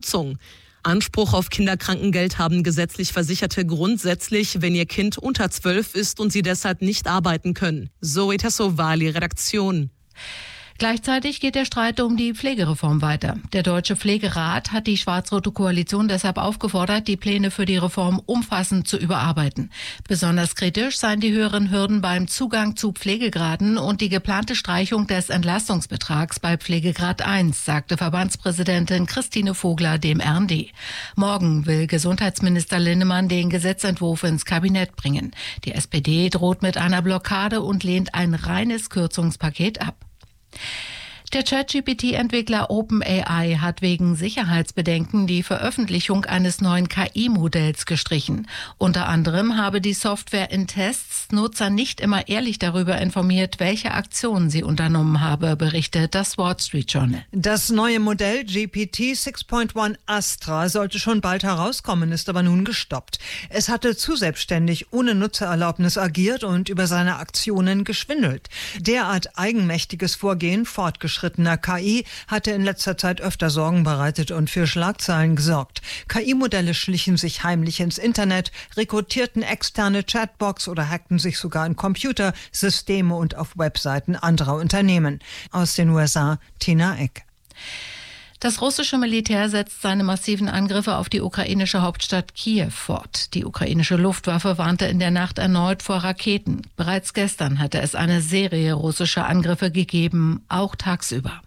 Unterstützung. Anspruch auf Kinderkrankengeld haben gesetzlich Versicherte grundsätzlich, wenn ihr Kind unter 12 ist und sie deshalb nicht arbeiten können. Zoe Tassovali, Redaktion. Gleichzeitig geht der Streit um die Pflegereform weiter. Der Deutsche Pflegerat hat die schwarz-rote Koalition deshalb aufgefordert, die Pläne für die Reform umfassend zu überarbeiten. Besonders kritisch seien die höheren Hürden beim Zugang zu Pflegegraden und die geplante Streichung des Entlastungsbetrags bei Pflegegrad 1, sagte Verbandspräsidentin Christine Vogler dem RND. Morgen will Gesundheitsminister Linnemann den Gesetzentwurf ins Kabinett bringen. Die SPD droht mit einer Blockade und lehnt ein reines Kürzungspaket ab. Der ChatGPT-Entwickler OpenAI hat wegen Sicherheitsbedenken die Veröffentlichung eines neuen KI-Modells gestrichen. Unter anderem habe die Software in Tests Nutzer nicht immer ehrlich darüber informiert, welche Aktionen sie unternommen habe, berichtet das Wall Street Journal. Das neue Modell GPT 6.1 Astra sollte schon bald herauskommen, ist aber nun gestoppt. Es hatte zu selbstständig ohne Nutzererlaubnis agiert und über seine Aktionen geschwindelt. Derart eigenmächtiges Vorgehen fortgeschrittener KI hatte in letzter Zeit öfter Sorgen bereitet und für Schlagzeilen gesorgt. KI-Modelle schlichen sich heimlich ins Internet, rekrutierten externe Chatbots oder hackten sich sogar in Computer, Systeme und auf Webseiten anderer Unternehmen. Aus den USA, Tina Eck. Das russische Militär setzt seine massiven Angriffe auf die ukrainische Hauptstadt Kiew fort. Die ukrainische Luftwaffe warnte in der Nacht erneut vor Raketen. Bereits gestern hatte es eine Serie russischer Angriffe gegeben, auch tagsüber.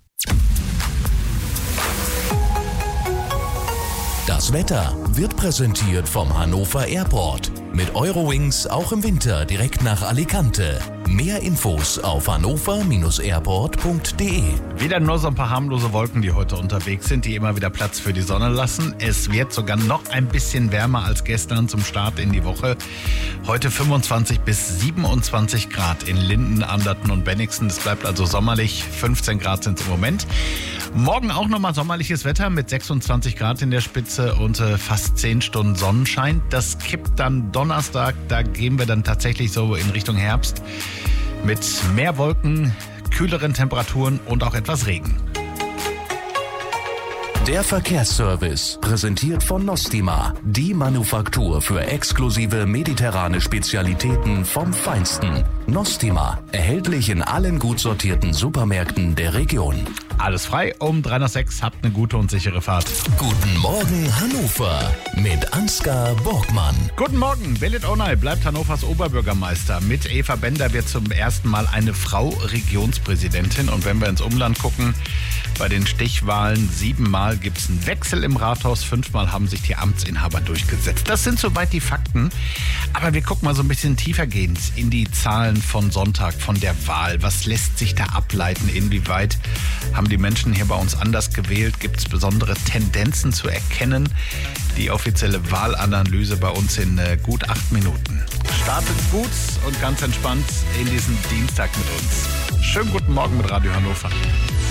Das Wetter wird präsentiert vom Hannover Airport. Mit Eurowings auch im Winter direkt nach Alicante. Mehr Infos auf hannover-airport.de. Wieder nur so ein paar harmlose Wolken, die heute unterwegs sind, die immer wieder Platz für die Sonne lassen. Es wird sogar noch ein bisschen wärmer als gestern zum Start in die Woche. Heute 25 bis 27 Grad in Linden, Anderten und Bennigsen. Es bleibt also sommerlich. 15 Grad sind es im Moment. Morgen auch nochmal sommerliches Wetter mit 26 Grad in der Spitze und fast 10 Stunden Sonnenschein. Das kippt dann Donnerstag. Da gehen wir dann tatsächlich so in Richtung Herbst mit mehr Wolken, kühleren Temperaturen und auch etwas Regen. Der Verkehrsservice, präsentiert von Nostima, die Manufaktur für exklusive mediterrane Spezialitäten vom Feinsten. Nostima, erhältlich in allen gut sortierten Supermärkten der Region. Alles frei um 3:06. Habt eine gute und sichere Fahrt. Guten Morgen Hannover mit Ansgar Borgmann. Guten Morgen. Belit Onay bleibt Hannovers Oberbürgermeister. Mit Eva Bender wird zum ersten Mal eine Frau Regionspräsidentin. Und wenn wir ins Umland gucken, bei den Stichwahlen 7-mal gibt es einen Wechsel im Rathaus, 5-mal haben sich die Amtsinhaber durchgesetzt. Das sind soweit die Fakten. Aber wir gucken mal so ein bisschen tiefergehend in die Zahlen von Sonntag, von der Wahl. Was lässt sich da ableiten? Inwieweit haben die Menschen hier bei uns anders gewählt? Gibt es besondere Tendenzen zu erkennen? Die offizielle Wahlanalyse bei uns in gut 8 Minuten. Startet gut und ganz entspannt in diesen Dienstag mit uns. Schönen guten Morgen mit Radio Hannover.